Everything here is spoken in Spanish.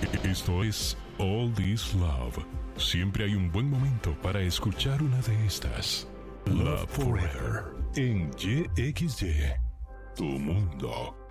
Esto es All This Love. Siempre hay un buen momento para escuchar una de estas. Love Forever en YXY, tu mundo.